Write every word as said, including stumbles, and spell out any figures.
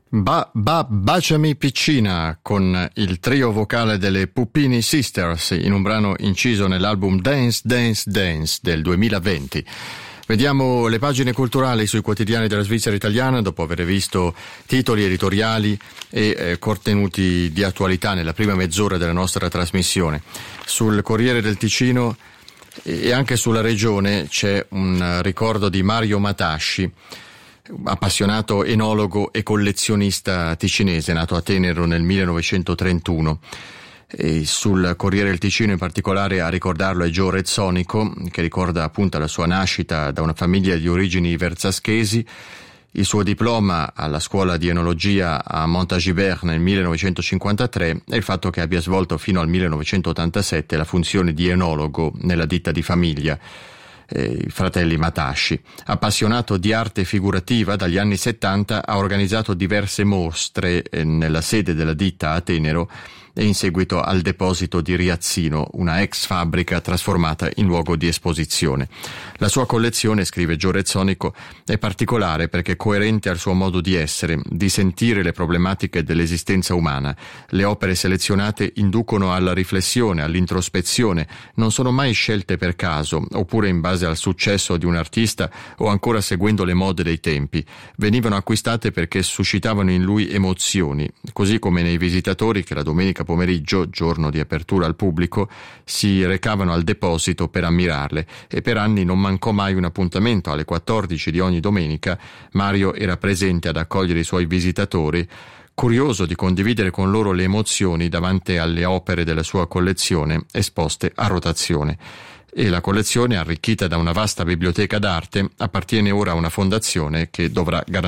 Ba, ba, baciami piccina, con il trio vocale delle Puppini Sisters in un brano inciso nell'album Dance Dance Dance del duemilaventi. Vediamo le pagine culturali sui quotidiani della Svizzera italiana dopo aver visto titoli editoriali e eh, contenuti di attualità nella prima mezz'ora della nostra trasmissione. Sul Corriere del Ticino e anche sulla regione c'è un ricordo di Mario Matasci, appassionato enologo e collezionista ticinese, nato a Tenero nel millenovecentotrentuno. E sul Corriere del Ticino in particolare a ricordarlo è Gio Rezzonico, che ricorda appunto la sua nascita da una famiglia di origini verzaschesi, il suo diploma alla scuola di enologia a Montagibert nel millenovecentocinquantatré e il fatto che abbia svolto fino al millenovecentottantasette la funzione di enologo nella ditta di famiglia, i fratelli Matasci. Appassionato di arte figurativa, dagli anni settanta ha organizzato diverse mostre nella sede della ditta a Tenero e in seguito al deposito di Riazzino, una ex fabbrica trasformata in luogo di esposizione. La sua collezione, scrive Gio Rezzonico, è particolare perché è coerente al suo modo di essere, di sentire le problematiche dell'esistenza umana. Le opere selezionate inducono alla riflessione, all'introspezione, non sono mai scelte per caso, oppure in base al successo di un artista o ancora seguendo le mode dei tempi. Venivano acquistate perché suscitavano in lui emozioni, così come nei visitatori che la domenica pomeriggio, giorno di apertura al pubblico, si recavano al deposito per ammirarle, e per anni non mancò mai un appuntamento. Alle quattordici di ogni domenica Mario era presente ad accogliere i suoi visitatori, curioso di condividere con loro le emozioni davanti alle opere della sua collezione esposte a rotazione. E la collezione, arricchita da una vasta biblioteca d'arte, appartiene ora a una fondazione che dovrà garantire